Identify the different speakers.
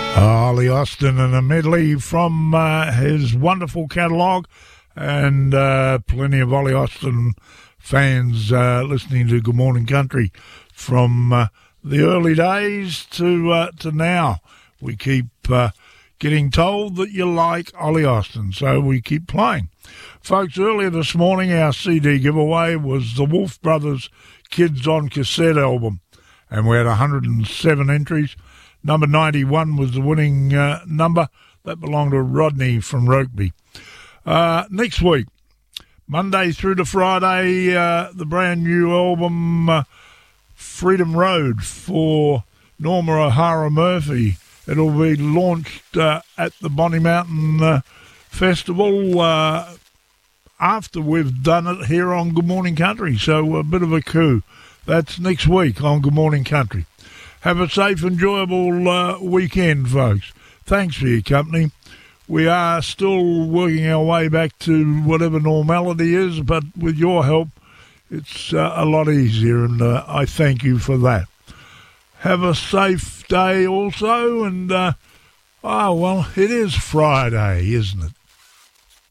Speaker 1: Ollie Austin and a medley from his wonderful catalogue, and plenty of Ollie Austin fans listening to Good Morning Country from the early days to now. We keep getting told that you like Ollie Austin, so we keep playing. Folks, earlier this morning our CD giveaway was the Wolf Brothers Kids on Cassette album, and we had 107 entries. Number 91 was the winning number. That belonged to Rodney from Rokeby. Next week, Monday through to Friday, the brand new album Freedom Road for Norma O'Hara Murphy. It'll be launched at the Bonnie Mountain Festival after we've done it here on Good Morning Country. So a bit of a coup. That's next week on Good Morning Country. Have a safe, enjoyable weekend, folks. Thanks for your company. We are still working our way back to whatever normality is, but with your help, it's a lot easier, and I thank you for that. Have a safe day also, and, it is Friday, isn't it?